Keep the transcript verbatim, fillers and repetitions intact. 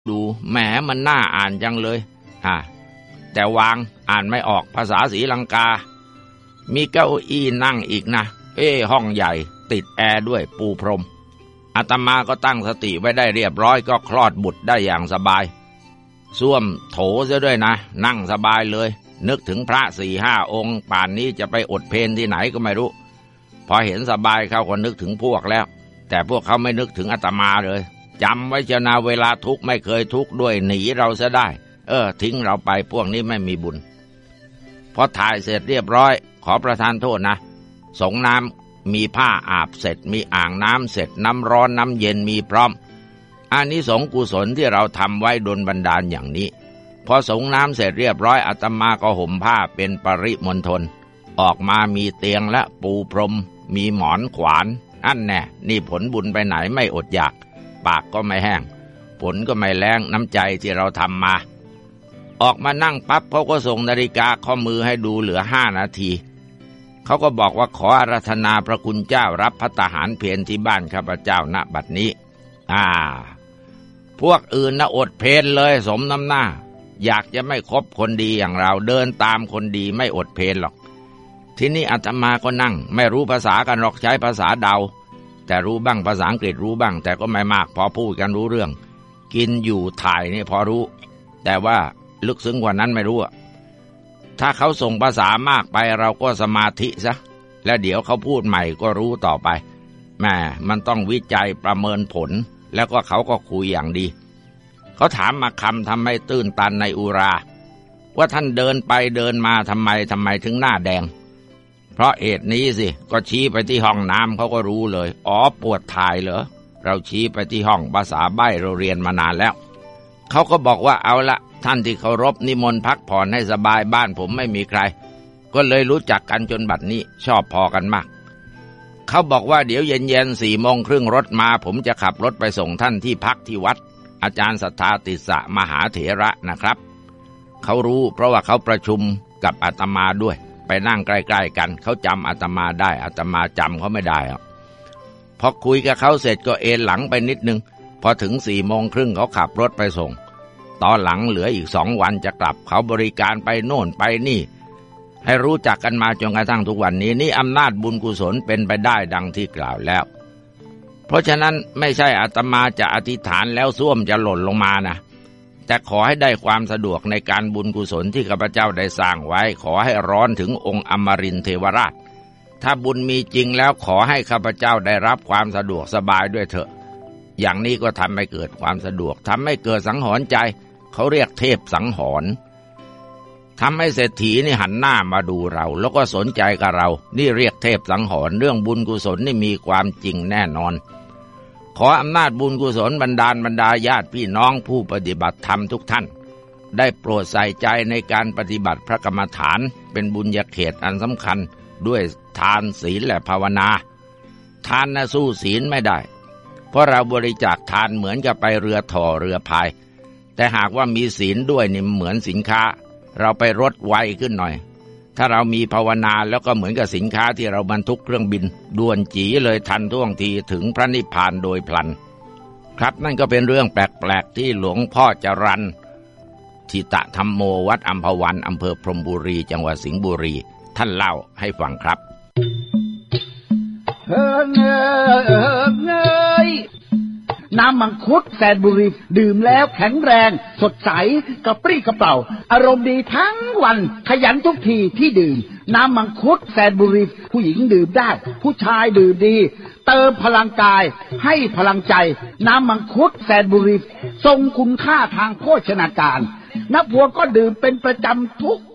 ดูแหมมันน่าอ่านจังเลยฮะแต่วางอ่านไม่ออกภาษาศรีลังกามีเก้าอี้นั่งอีกนะเอ้ห้องใหญ่ติดแอร์ด้วยปูพรมอาตมาก็ตั้งสติไว้ได้เรียบร้อยก็คลอดบุตรได้อย่างสบายส้วมโถซะด้วยนะนั่งสบายเลยนึกถึงพระสี่ห้าองค์ป่านนี้จะไปอดเพลที่ไหนก็ไม่รู้พอเห็นสบายเขาก็นึกถึงพวกแล้วแต่พวกเขาไม่นึกถึงอาตมาเลยจำไว้เจ้านาเวลาทุกข์ไม่เคยทุกข์ด้วยหนีเราซะได้เออทิ้งเราไปพวกนี้ไม่มีบุญพอถ่ายเสร็จเรียบร้อยขอประทานโทษนะสงน้ำมีผ้าอาบเสร็จมีอ่างน้ำเสร็จน้ำร้อนน้ำเย็นมีพร้อมอานิสงส์กุศลที่เราทำไว้ดลบันดาลอย่างนี้พอสงน้ำเสร็จเรียบร้อยอาตมาก็ห่มผ้าเป็นปริมณฑลออกมามีเตียงและปูพรมมีหมอนขวานอันแน่นี่ผลบุญไปไหนไม่อดอยากปากก็ไม่แห้งผลก็ไม่แล้งน้ำใจที่เราทำมาออกมานั่งปั๊บเขาก็ส่งนาฬิกาข้อมือให้ดูเหลือห้านาทีเขาก็บอกว่าขออาราธนาพระคุณเจ้ารับภัตตาหารเพลที่บ้านข้าพเจ้าณบัดนี้อ่าพวกอื่นนะอดเพลเลยสมน้ำหน้าอยากจะไม่คบคนดีอย่างเราเดินตามคนดีไม่อดเพลหรอกทีนี้อาตมาก็นั่งไม่รู้ภาษากันหรอกใช้ภาษาเดาแต่รู้บ้างภาษาอังกฤษรู้บ้างแต่ก็ไม่มากพอพูดกันรู้เรื่องกินอยู่ถ่ายนี่พอรู้แต่ว่าลึกซึ้งกว่านั้นไม่รู้อะถ้าเขาส่งภาษามากไปเราก็สมาธิซะแล้วเดี๋ยวเขาพูดใหม่ก็รู้ต่อไปแม่มันต้องวิจัยประเมินผลแล้วก็เขาก็คุยอย่างดีเขาถามมาคำทำให้ตื้นตันในอุราว่าท่านเดินไปเดินมาทำไมทำไมถึงหน้าแดงเพราะเหตุนี้สิก็ชี้ไปที่ห้องน้ำเขาก็รู้เลยอ๋อปวดถ่ายเหรอเราชี้ไปที่ห้องภาษาใบ้เราเรียนมานานแล้วเขาก็บอกว่าเอาละท่านที่เคารพนิมนต์พักผ่อนให้สบายบ้านผมไม่มีใครก็เลยรู้จักกันจนบัดนี้ชอบพอกันมากเขาบอกว่าเดี๋ยวเย็นๆสี่โมงครึ่งรถมาผมจะขับรถไปส่งท่านที่พักที่วัดอาจารย์สัทธาติสสะมหาเถระนะครับเขารู้เพราะว่าเขาประชุมกับอาตมาด้วยไปนั่งใกล้ๆกันเขาจำอาตมาได้อาตมาจำเขาไม่ได้อ่ะพอคุยกับเขาเสร็จก็เอนหลังไปนิดนึงพอถึงสี่โมงครึ่งเขาขับรถไปส่งตอนหลังเหลืออีกสองวันจะกลับเขาบริการไปโน่นไปนี่ให้รู้จักกันมาจนกระทั่งทุกวันนี้นี่อำนาจบุญกุศลเป็นไปได้ดังที่กล่าวแล้วเพราะฉะนั้นไม่ใช่อาตมาจะอธิษฐานแล้วส้วมจะหล่นลงมานะแต่ขอให้ได้ความสะดวกในการบุญกุศลที่ข้าพเจ้าได้สร้างไว้ขอให้ร้อนถึงองค์อมรินทร์เทวราชถ้าบุญมีจริงแล้วขอให้ข้าพเจ้าได้รับความสะดวกสบายด้วยเถอะอย่างนี้ก็ทำให้เกิดความสะดวกทำให้เกิดสังหรณ์ใจเขาเรียกเทพสังหรณ์ทำให้เศรษฐีนี่หันหน้ามาดูเราแล้วก็สนใจกับเรานี่เรียกเทพสังหรณ์เรื่องบุญกุศลนี่มีความจริงแน่นอนขออำนาจบุญกุศลบันดาลบรรดาญาติพี่น้องผู้ปฏิบัติธรรมทุกท่านได้โปรดใส่ใจในการปฏิบัติพระกรรมฐานเป็นบุญญาเขตอันสำคัญด้วยทานศีลและภาวนาทานน่ะสู้ศีลไม่ได้เพราะเราบริจาคทานเหมือนกับไปเรือถ่อเรือพายแต่หากว่ามีศีลด้วยนี่เหมือนสินค้าเราไปรถไวขึ้นหน่อยถ้าเรามีภาวนาแล้วก็เหมือนกับสินค้าที่เราบรรทุกเครื่องบินด่วนจีเลยทันท่วงทีถึงพระนิพพานโดยพลันครับนั่นก็เป็นเรื่องแปลกๆที่หลวงพ่อจรัญทิตธรรมโมวัดอัมพวันอำเภอพรหมบุรีจังหวัดสิงห์บุรีท่านเล่าให้ฟังครับเฮ้ยเฮ้ยน้ำมังคุดแสนบุรีดื่มแล้วแข็งแรงสดใสกระปรี้กระเปร่าอารมณ์ดีทั้งวันขยันทุกทีที่ดื่มน้ำมังคุดแสนบุรีผู้หญิงดื่มได้ผู้ชายดื่มดีเติมพลังกายให้พลังใจน้ำมังคุดแสนบุรีทรงคุณค่าทางโภชนาการนักบวชก็ดื่มเป็นประจำทุก